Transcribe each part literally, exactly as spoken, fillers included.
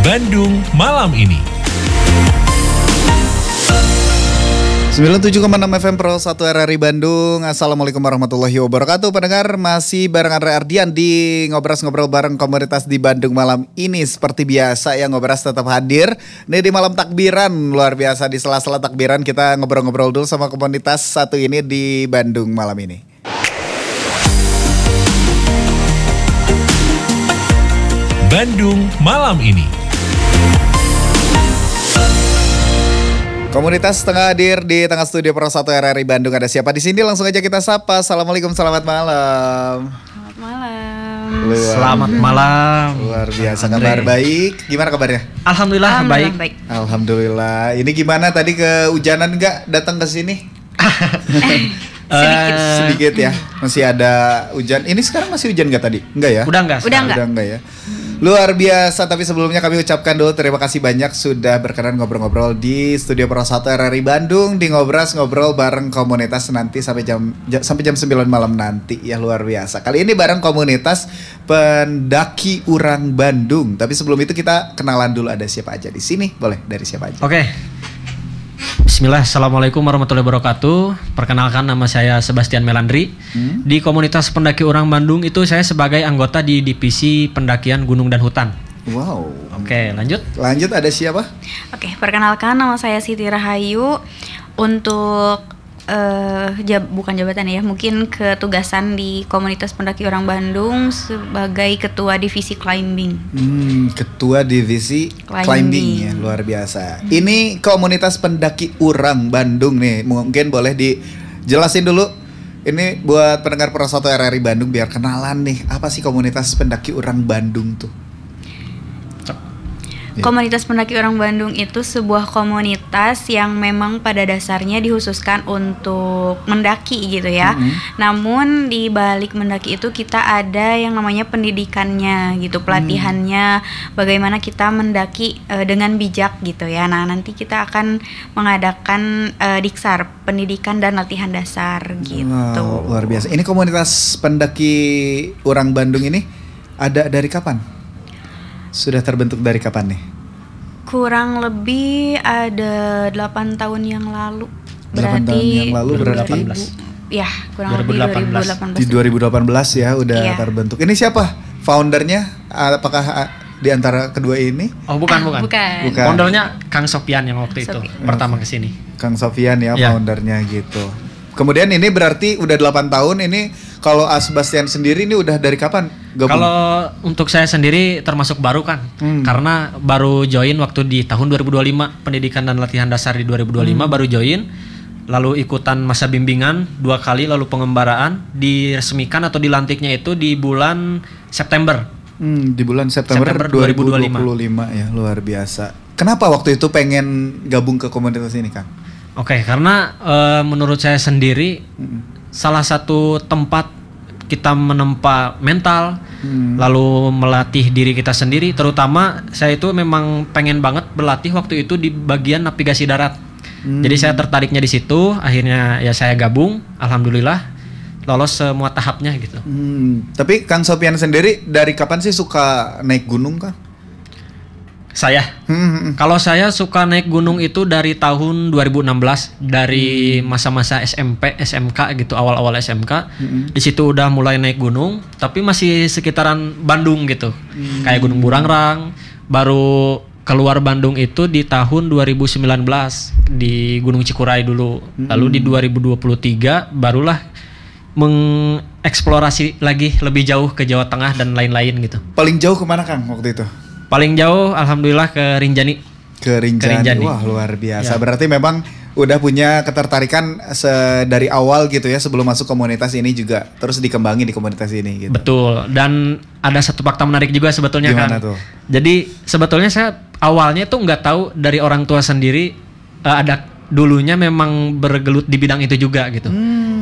Bandung malam ini. sembilan puluh tujuh koma enam F M Pro satu R R I Bandung. Assalamualaikum warahmatullahi wabarakatuh. Pendengar, masih bareng Andre Ardian di Ngobras-Ngobrol bareng komunitas di Bandung malam ini. Seperti biasa ya, Ngobras tetap hadir. Nih di malam takbiran, luar biasa. Di sela-sela takbiran kita ngobrol-ngobrol dulu sama komunitas satu ini di Bandung malam ini. Bandung malam ini. Komunitas tengah hadir di tengah studio Pro satu R R I Bandung. Ada siapa di sini? Langsung aja kita sapa. Assalamualaikum, selamat malam. Selamat malam. Luar, Selamat malam. Luar biasa, Andre. kabar baik. Gimana kabarnya? Alhamdulillah, Alhamdulillah baik. baik. Alhamdulillah. Ini gimana tadi kehujanan nggak datang ke sini? Sedikit. Eh, Sedikit ya. Masih ada hujan. Ini sekarang masih hujan nggak tadi? Enggak ya? Udah enggak? Udah enggak. Udah enggak ya. Luar biasa, tapi sebelumnya kami ucapkan dulu terima kasih banyak sudah berkenan ngobrol-ngobrol di Studio Pro satu R R I Bandung di Ngobras ngobrol bareng komunitas nanti sampai jam, jam sampai jam sembilan malam nanti ya, luar biasa. Kali ini bareng komunitas pendaki Urang Bandung. Tapi sebelum itu kita kenalan dulu, ada siapa aja di sini? Boleh dari siapa aja? Oke. Bismillah, Assalamualaikum warahmatullahi wabarakatuh. Perkenalkan, nama saya Sebastian Melandri. Hmm? Di komunitas pendaki Urang Bandung itu saya sebagai anggota di divisi pendakian gunung dan hutan. Wow. Oke, lanjut. Lanjut, ada siapa? Oke, perkenalkan nama saya Siti Rahayu. Untuk eh, jab, bukan jabatan ya, mungkin ketugasan di komunitas pendaki Urang Bandung sebagai ketua divisi climbing. Hmm, ketua divisi climbing, Climbing. ya, luar biasa. Ini komunitas pendaki Urang Bandung nih, mungkin boleh dijelasin dulu. Ini buat pendengar Pro satu R R I Bandung biar kenalan nih, apa sih komunitas pendaki Urang Bandung tuh? Ya. Komunitas pendaki Urang Bandung itu sebuah komunitas yang memang pada dasarnya dikhususkan untuk mendaki gitu ya. Mm-hmm. Namun di balik mendaki itu kita ada yang namanya pendidikannya gitu, pelatihannya, bagaimana kita mendaki uh, dengan bijak gitu ya. Nah, nanti kita akan mengadakan uh, Diksar, pendidikan dan latihan dasar gitu. Wow, luar biasa. Ini komunitas pendaki Urang Bandung ini ada dari kapan? Sudah terbentuk dari kapan nih? Kurang lebih ada delapan tahun yang lalu. delapan tahun yang lalu dua ribu berarti delapan belas. Ya, kurang dua ribu lebih delapan belas. dua ribu delapan belas. di dua ribu delapan belas ya udah Iya. terbentuk. Ini siapa foundernya? Apakah ah, di antara kedua ini? Oh, bukan, bukan. Bukan. Bukan. Foundernya Kang Sofian yang waktu itu Sofian. pertama kesini. Kang Sofian ya, Ya. foundernya gitu. Kemudian ini berarti udah delapan tahun ini. Kalau A Sebastian sendiri ini udah dari kapan gabung? Kalau untuk saya sendiri termasuk baru kan, Hmm. karena baru join waktu di tahun dua ribu dua puluh lima, pendidikan dan latihan dasar di dua ribu dua puluh lima Hmm. baru join, lalu ikutan masa bimbingan dua kali, lalu pengembaraan, diresmikan atau dilantiknya itu di bulan September. Hmm, di bulan September, September dua ribu dua dua ribu dua puluh lima ya, luar biasa. Kenapa waktu itu pengen gabung ke komunitas ini, Kang? Oke, karena eh, menurut saya sendiri Hmm. salah satu tempat kita menempa mental, Hmm. lalu melatih diri kita sendiri. Terutama saya itu memang pengen banget berlatih waktu itu di bagian navigasi darat. Hmm. Jadi saya tertariknya di situ. Akhirnya ya saya gabung. Alhamdulillah lolos semua tahapnya gitu. Hmm. Tapi Kang Sofian sendiri dari kapan sih suka naik gunung, Kang? Saya, Hmm. kalau saya suka naik gunung itu dari tahun dua ribu enam belas, dari masa-masa S M P, S M K gitu, awal-awal S M K. Hmm. Di situ udah mulai naik gunung, tapi masih sekitaran Bandung gitu. Kayak Gunung Burangrang. Baru keluar Bandung itu di tahun dua ribu sembilan belas di Gunung Cikuray dulu. Lalu di dua ribu dua puluh tiga barulah mengeksplorasi lagi lebih jauh ke Jawa Tengah dan lain-lain gitu. Paling jauh kemana, Kang, waktu itu? Paling jauh alhamdulillah ke Rinjani. Ke Rinjani. Ke Rinjani. Wah, luar biasa. Ya. Berarti memang udah punya ketertarikan se- dari awal gitu ya, sebelum masuk komunitas ini juga terus dikembangin di komunitas ini gitu. Betul. Dan ada satu fakta menarik juga sebetulnya, Gimana Kang. tuh? Jadi sebetulnya saya awalnya tuh nggak tahu dari orang tua sendiri eh, ada dulunya memang bergelut di bidang itu juga gitu. Hmm.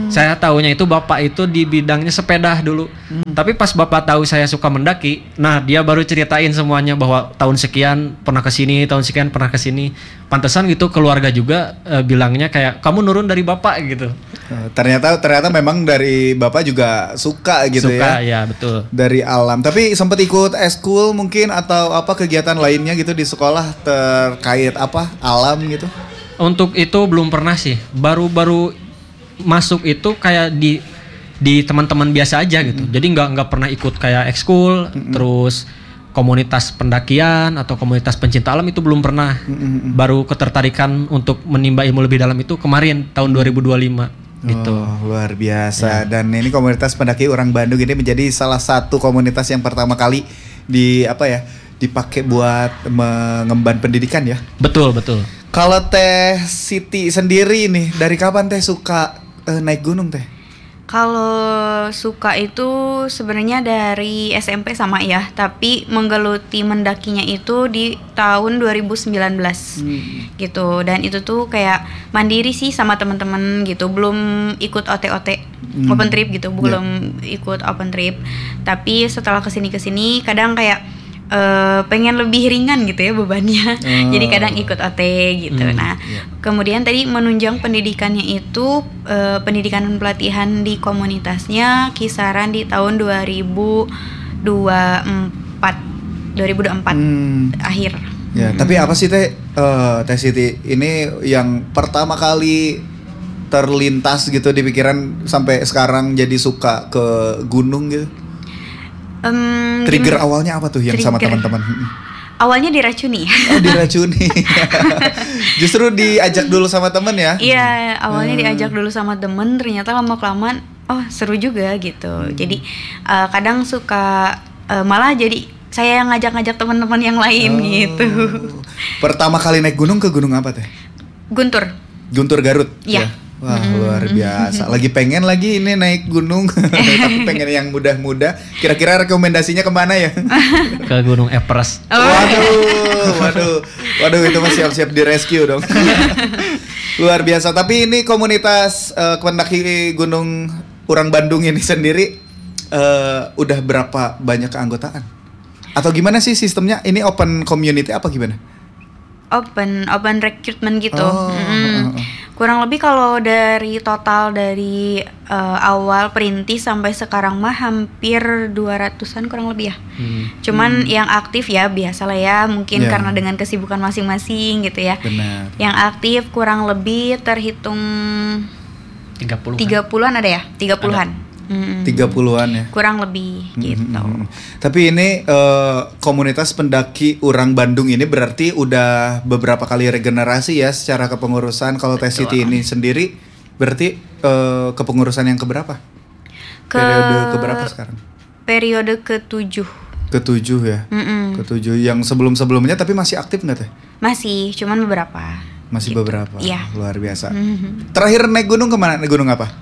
Saya tahunya itu bapak itu di bidangnya sepeda dulu. Hmm. Tapi pas bapak tahu saya suka mendaki, nah dia baru ceritain semuanya bahwa tahun sekian pernah kesini, tahun sekian pernah kesini. Pantesan gitu keluarga juga uh, bilangnya kayak kamu nurun dari bapak gitu. Uh, ternyata ternyata memang dari bapak juga suka gitu suka, ya. Suka ya betul. Dari alam. Tapi sempat ikut eskul mungkin atau apa kegiatan lainnya gitu di sekolah terkait apa alam gitu? Untuk itu belum pernah sih. Baru-baru masuk itu kayak di di teman-teman biasa aja gitu. Mm-hmm. Jadi nggak nggak pernah ikut kayak ekskul, mm-hmm. terus komunitas pendakian atau komunitas pencinta alam itu belum pernah. Mm-hmm. Baru ketertarikan untuk menimba ilmu lebih dalam itu kemarin tahun dua ribu dua puluh lima gitu. Oh, luar biasa. Ya. Dan ini komunitas pendaki Orang Bandung ini menjadi salah satu komunitas yang pertama kali di apa ya? dipakai buat mengemban pendidikan ya. Betul, betul. Kalau Teh Siti sendiri nih, dari kapan Teh suka uh, naik gunung Teh? Kalau suka itu sebenarnya dari S M P sama ya, tapi menggeluti mendakinya itu di tahun dua ribu sembilan belas hmm. gitu. Dan itu tuh kayak mandiri sih sama teman-teman gitu, belum ikut O T O T hmm. open trip gitu, belum yeah. ikut open trip. Tapi setelah kesini-kesini kadang kayak Uh, pengen lebih ringan gitu ya bebannya, oh. jadi kadang ikut O T gitu. Hmm, nah, yeah. kemudian tadi menunjang pendidikannya itu uh, pendidikan dan pelatihan di komunitasnya kisaran di tahun dua ribu dua puluh empat hmm. akhir. Ya, hmm. tapi apa sih Teh uh, Teh Siti ini yang pertama kali terlintas gitu di pikiran sampai sekarang jadi suka ke gunung gitu? Um, Trigger gimana? Awalnya apa tuh yang Trigger. Sama teman-teman? Awalnya diracuni. Oh, diracuni. Justru diajak dulu sama temen ya? Iya, awalnya hmm. diajak dulu sama temen. Ternyata lama-kelamaan, oh seru juga gitu. Hmm. Jadi uh, kadang suka uh, malah jadi saya yang ngajak-ngajak teman-teman yang lain oh. gitu. Pertama kali naik gunung ke gunung apa Teh? Guntur. Guntur Garut. Iya. Ya? Wah mm. luar biasa. Lagi pengen lagi ini naik gunung, tapi pengen yang mudah-mudah. Kira-kira rekomendasinya kemana ya? Ke Gunung Everest. Oh. Waduh, waduh, waduh itu masih siap-siap di rescue dong. Luar biasa. Tapi ini komunitas uh, pendaki Gunung Orang Bandung ini sendiri uh, udah berapa banyak keanggotaan? Atau gimana sih sistemnya? Ini open community apa gimana? Open, open recruitment gitu. Oh, mm. oh, oh. Kurang lebih kalau dari total dari uh, awal perintis sampai sekarang mah hampir dua ratusan kurang lebih ya. Hmm. Cuman hmm. yang aktif ya biasalah ya, mungkin yeah. karena dengan kesibukan masing-masing gitu ya. Benar. Yang aktif kurang lebih terhitung tiga puluhan. tiga puluhan ada ya? tiga puluhan. Mm-hmm. tiga puluhan ya. Kurang lebih gitu. Mm-hmm. Tapi ini uh, komunitas pendaki Orang Bandung ini berarti udah beberapa kali regenerasi ya secara kepengurusan. Kalau Teh Siti ini sendiri berarti uh, kepengurusan yang keberapa? Ke... Periode keberapa sekarang? Periode ketujuh. Ketujuh ya. Mm-mm. Ketujuh yang sebelum-sebelumnya tapi masih aktif nggak Teh? Masih, cuman beberapa. Masih gitu. Beberapa. Iya. Luar biasa. Mm-hmm. Terakhir naik gunung kemana? Naik gunung apa?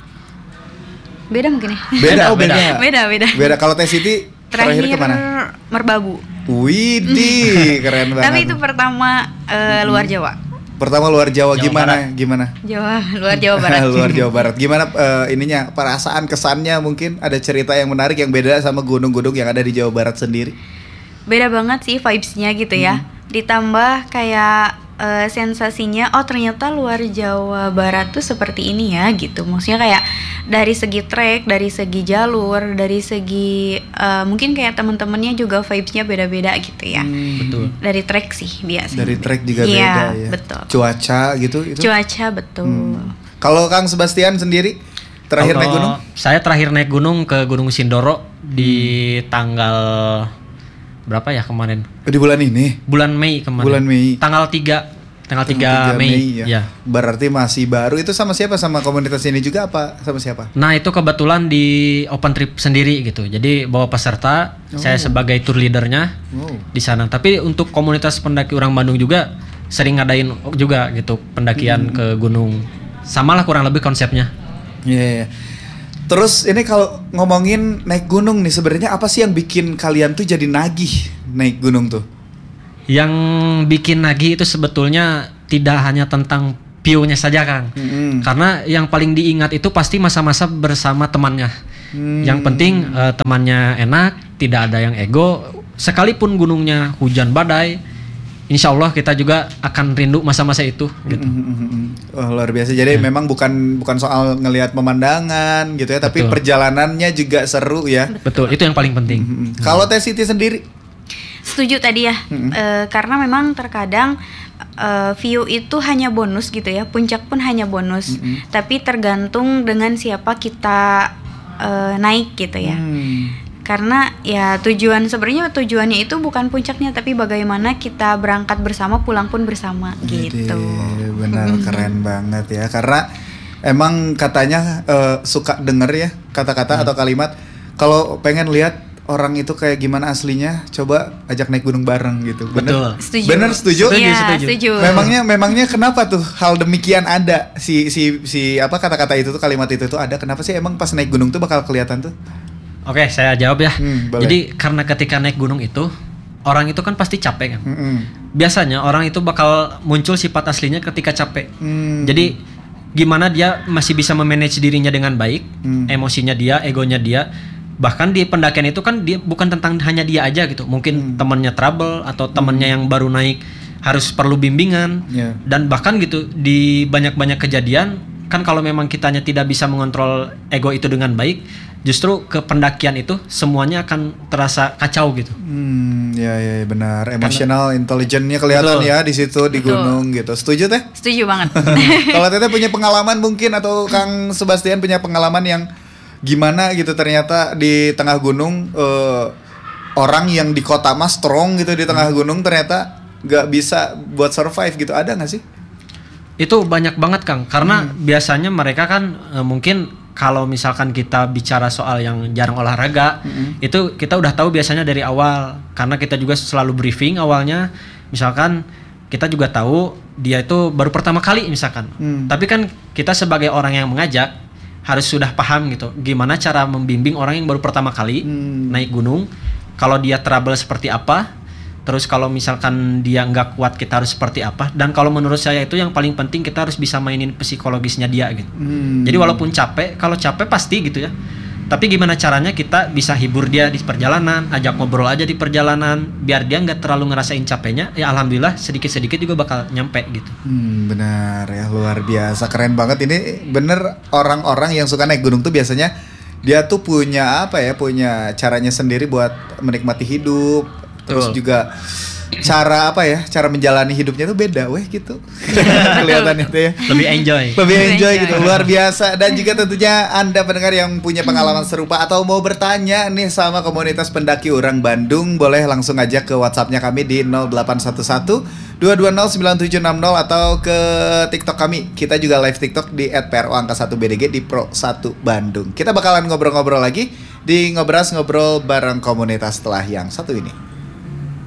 Beda mungkin ya. Beda, oh beda. Beda, beda. Beda. Kalau Teh Siti terakhir, terakhir kemana? Merbabu. Widih, keren banget. Tapi itu pertama uh, luar Jawa. Pertama luar Jawa, Jawa gimana? Barat. Gimana? Jawa, luar Jawa Barat. Luar Jawa Barat. Gimana uh, ininya perasaan kesannya mungkin ada cerita yang menarik yang beda sama gunung-gunung yang ada di Jawa Barat sendiri? Beda banget sih vibes-nya gitu ya. Hmm. Ditambah kayak Uh, sensasinya, oh ternyata luar Jawa Barat tuh seperti ini ya gitu. Maksudnya kayak dari segi trek, dari segi jalur, dari segi uh, mungkin kayak teman-temannya juga vibes-nya beda-beda gitu ya. Hmm, betul. Dari trek sih biasanya. Dari trek juga ya, beda ya. Betul. Cuaca gitu itu. Cuaca betul. Hmm. Kalau Kang Sebastian sendiri terakhir Kalau naik gunung? Saya terakhir naik gunung ke Gunung Sindoro di hmm. tanggal berapa ya kemarin? Di bulan ini? Bulan Mei kemarin. Bulan Mei. Tanggal tiga Tanggal tiga Mei, Mei ya. ya. Berarti masih baru. Itu sama siapa? Sama komunitas ini juga apa sama siapa? Nah, itu kebetulan di open trip sendiri gitu. Jadi bawa peserta, oh. saya sebagai tour leadernya oh. di sana. Tapi untuk komunitas pendaki Orang Bandung juga sering ngadain juga gitu pendakian hmm. ke gunung. Samalah kurang lebih konsepnya. Iya. Yeah, yeah. Terus ini kalau ngomongin naik gunung nih, sebenarnya apa sih yang bikin kalian tuh jadi nagih naik gunung tuh? Yang bikin nagih itu sebetulnya tidak hanya tentang view-nya saja Kang. Mm-mm. Karena yang paling diingat itu pasti masa-masa bersama temannya. Hmm. Yang penting uh, temannya enak, tidak ada yang ego. Sekalipun gunungnya hujan badai, insya Allah kita juga akan rindu masa-masa itu gitu. Mm-mm. Oh, luar biasa. Jadi memang bukan bukan soal ngelihat pemandangan gitu ya, tapi Betul. perjalanannya juga seru ya. Betul, itu yang paling penting. Mm-mm. Kalau Teh Siti sendiri, Setuju tadi ya. Eh, karena memang terkadang eh, view itu hanya bonus gitu ya, puncak pun hanya bonus, tapi tergantung dengan siapa kita eh, naik gitu ya. Hmm. Karena ya tujuan sebenarnya tujuannya itu bukan puncaknya, tapi bagaimana kita berangkat bersama, pulang pun bersama gitu. Jadi, benar keren banget ya. Karena emang katanya eh, suka denger ya kata-kata atau kalimat, kalau pengen lihat orang itu kayak gimana aslinya, coba ajak naik gunung bareng gitu. Bener? Betul. Setuju. Bener setuju? Setuju, Iya, setuju. setuju. Memangnya memangnya kenapa tuh hal demikian ada si si si apa kata-kata itu tuh, kalimat itu tuh ada, kenapa sih emang pas naik gunung tuh bakal kelihatan tuh? Oke, saya jawab ya. Hmm, boleh. Jadi karena ketika naik gunung itu orang itu kan pasti capek kan. Mm-mm. Biasanya orang itu bakal muncul sifat aslinya ketika capek. Hmm. Jadi gimana dia masih bisa memanage dirinya dengan baik, Hmm. emosinya dia, egonya dia. Bahkan di pendakian itu kan dia bukan tentang hanya dia aja gitu. Hmm. Mungkin temannya trouble atau temannya yang baru naik harus perlu bimbingan. Yeah. Dan bahkan gitu di banyak-banyak kejadian kan kalau memang kitanya tidak bisa mengontrol ego itu dengan baik, justru ke pendakian itu semuanya akan terasa kacau gitu. Hmm, ya ya ya, benar. Emotional intelligence-nya kelihatan Betul. ya di situ di Betul. gunung gitu. Setuju Teh? Setuju banget. Kalau Teteh punya pengalaman mungkin, atau Kang Sebastian punya pengalaman yang gimana gitu, ternyata di tengah gunung eh, orang yang di kota mas strong gitu di tengah gunung ternyata nggak bisa buat survive gitu, ada nggak sih? Itu banyak banget Kang, karena biasanya mereka kan eh, mungkin kalau misalkan kita bicara soal yang jarang olahraga, itu kita udah tahu biasanya dari awal, karena kita juga selalu briefing awalnya. Misalkan kita juga tahu dia itu baru pertama kali misalkan, Hmm. tapi kan kita sebagai orang yang mengajak harus sudah paham gitu, gimana cara membimbing orang yang baru pertama kali Hmm. naik gunung. Kalau dia trouble seperti apa, terus kalau misalkan dia nggak kuat kita harus seperti apa. Dan kalau menurut saya itu yang paling penting, kita harus bisa mainin psikologisnya dia gitu. Hmm. Jadi walaupun capek, kalau capek pasti gitu ya, tapi gimana caranya kita bisa hibur dia di perjalanan, ajak ngobrol aja di perjalanan, biar dia nggak terlalu ngerasain capeknya. Ya alhamdulillah sedikit-sedikit juga bakal nyampe gitu. Hmm, benar ya, luar biasa, keren banget. Ini bener, orang-orang yang suka naik gunung tuh biasanya dia tuh punya apa ya, punya caranya sendiri buat menikmati hidup. Terus Betul. juga cara apa ya, cara menjalani hidupnya tuh beda weh gitu. Kelihatan itu ya. Lebih enjoy. Lebih enjoy Enjoy. gitu, luar biasa. Dan juga tentunya Anda pendengar yang punya pengalaman serupa atau mau bertanya nih sama komunitas pendaki Urang Bandung, boleh langsung aja ke WhatsApp-nya kami di nol delapan satu satu dua dua nol sembilan tujuh enam nol atau ke TikTok kami. Kita juga live TikTok di et pro angka satu b d g di Pro satu Bandung. Kita bakalan ngobrol-ngobrol lagi di Ngobras Ngobrol bareng komunitas setelah yang satu ini.